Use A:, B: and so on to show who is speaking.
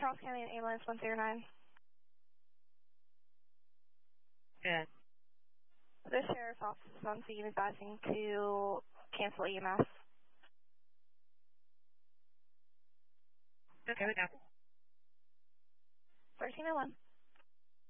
A: Charles County Ambulance 109.
B: Good.
A: The sheriff's office is on scene advising to cancel EMS.
B: Okay, we got it.
A: 1301.